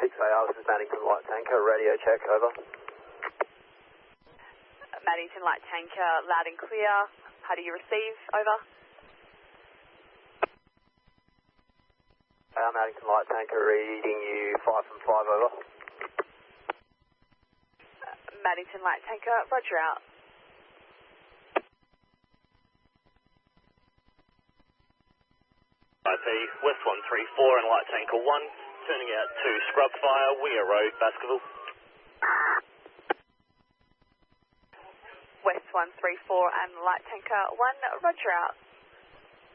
6AR, this is Maddington Light Tanker, radio check, over. Maddington Light Tanker, loud and clear. How do you receive? Over. Maddington Light Tanker, reading you 5 from 5, over. Maddington Light Tanker, roger out. IP, West 134 and Light Tanker 1, turning out to scrub fire, Weir Road, Baskerville. West 134 and Light Tanker 1, roger out.